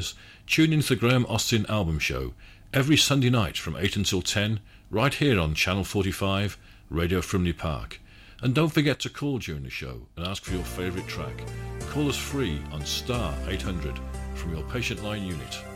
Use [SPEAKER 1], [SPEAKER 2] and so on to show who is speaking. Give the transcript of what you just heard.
[SPEAKER 1] ideas, tune into the Graham Austin Album Show every Sunday night from 8 until 10, right here on Channel 45, Radio Frimley Park. And don't forget to call during the show and ask for your favourite track. Call us free on star 800 from your patient line unit.